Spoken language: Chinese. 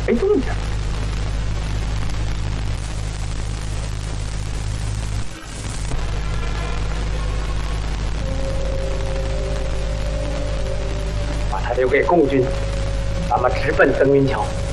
没动静。把他留给共军，咱们直奔登云桥。